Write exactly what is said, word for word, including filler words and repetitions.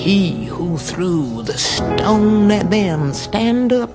he who threw the stone at them, stand up